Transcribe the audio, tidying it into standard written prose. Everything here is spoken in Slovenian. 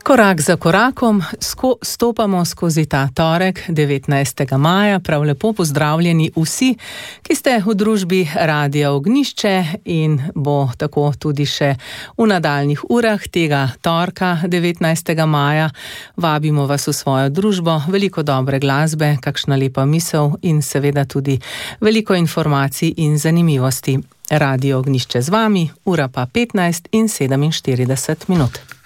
Korak za korakom stopamo skozi ta torek 19. maja. Prav lepo pozdravljeni vsi, ki ste v družbi Radia Ognjišče in bo tako tudi še v nadaljnih urah tega torka 19. maja. Vabimo vas v svojo družbo, veliko dobre glasbe, kakšna lepa misel in seveda tudi veliko informacij in zanimivosti. Radio Ognjišče z vami, ura pa 15 in 47 minut.